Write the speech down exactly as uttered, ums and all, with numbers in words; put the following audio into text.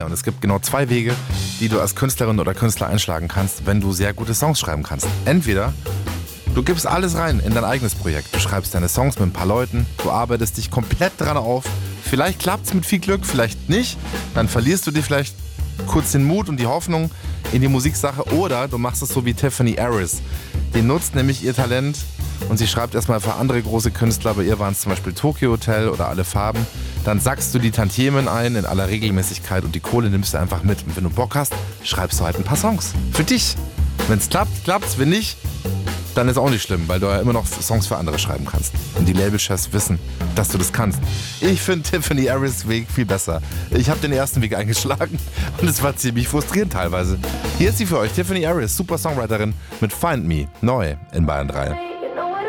Und es gibt genau zwei Wege, die du als Künstlerin oder Künstler einschlagen kannst, wenn du sehr gute Songs schreiben kannst. Entweder du gibst alles rein in dein eigenes Projekt. Du schreibst deine Songs mit ein paar Leuten, du arbeitest dich komplett dran auf. Vielleicht klappt es mit viel Glück, vielleicht nicht. Dann verlierst du dir vielleicht kurz den Mut und die Hoffnung in die Musiksache. Oder du machst es so wie Tiffany Harris. Die nutzt nämlich ihr Talent und sie schreibt erstmal für andere große Künstler. Bei ihr waren es zum Beispiel Tokyo Hotel oder Alle Farben. Dann sackst du die Tantiemen ein in aller Regelmäßigkeit und die Kohle nimmst du einfach mit. Und wenn du Bock hast, schreibst du halt ein paar Songs. Für dich. Wenn es klappt, klappt's. Wenn nicht, dann ist auch nicht schlimm, weil du ja immer noch Songs für andere schreiben kannst. Und die Labelchefs wissen, dass du das kannst. Ich finde Tiffany Harris' Weg viel besser. Ich habe den ersten Weg eingeschlagen und es war ziemlich frustrierend teilweise. Hier ist sie für euch, Tiffany Harris, super Songwriterin mit Find Me, neu in Bayern drei.